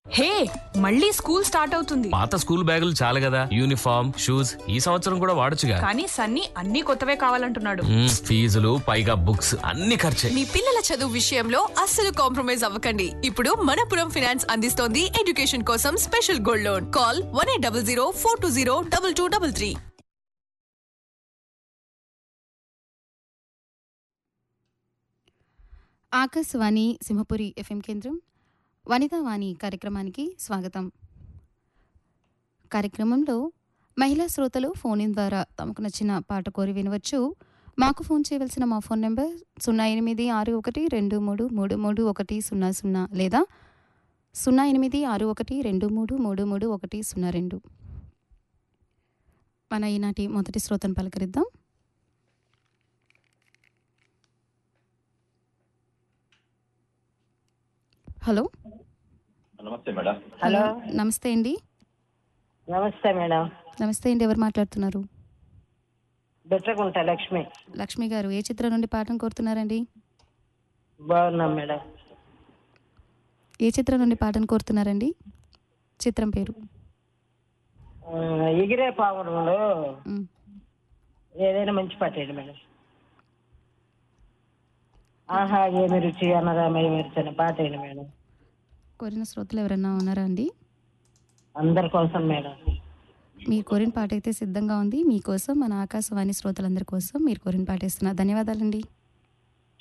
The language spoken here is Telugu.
హే, మళ్ళీ స్కూల్ స్టార్ట్ అవుతుంది. పాత స్కూల్ బ్యాగులు చాలు కదా, యూనిఫామ్ షూస్ ఈ సంవత్సరం కూడా వాడొచ్చుగా. కానీ సన్నీ అన్ని కొత్తవే కావాలంటున్నాడు. ఫీజులు పైగా బుక్స్ అన్ని ఖర్చే. మీ పిల్లల చదువు విషయంలో అస్సలు కాంప్రమైజ్ అవ్వకండి. ఇప్పుడు మనపురం ఫైనాన్స్ అందిస్తోంది ఎడ్యుకేషన్ కోసం special gold loan. Call 1800 420 2233. Akashvani Simhapuri FM కేంద్రం వనితావాణి కార్యక్రమానికి స్వాగతం. కార్యక్రమంలో మహిళా శ్రోతలు ఫోన్ ఇన్ ద్వారా తమకు నచ్చిన పాట కోరి వినవచ్చు. మాకు ఫోన్ చేయవలసిన మా ఫోన్ నెంబర్ 086123333100 లేదా 086123333102. మన ఈనాటి మొదటి శ్రోతను పలకరిద్దాం. హలో. నమస్తే మేడం. హలో, నమస్తే అండి. నమస్తే మేడం. నమస్తే అండి, ఎవరు మాట్లాడుతున్నారు? బెట్టగుంట లక్ష్మి. లక్ష్మి గారు, ఏ చిత్రం నుండి పాఠం కోరుతున్నారండి? బాగున్నాం మేడం. ఏ చిత్రం నుండి పాఠం కోరుతున్నారండి? చిత్రం పేరు? ఎగిరే పావురంలో ఏదైనా మంచి పాట ఏంటి మేడం? ఆహా ఏమి రుచి అన్నదామయ్య మెరిచిన పాట ఏంటి మేడం? కోరిన శ్రోతలు ఎవరన్నా ఉన్నారా అండి? అందరి కోసం మేడం. మీరు కోరిన పాట అయితే సిద్ధంగా ఉంది. మీకోసం, మన ఆకాశవాణి శ్రోతలందరి కోసం మీరు కోరిన పాట ఇస్తున్నా. ధన్యవాదాలండి.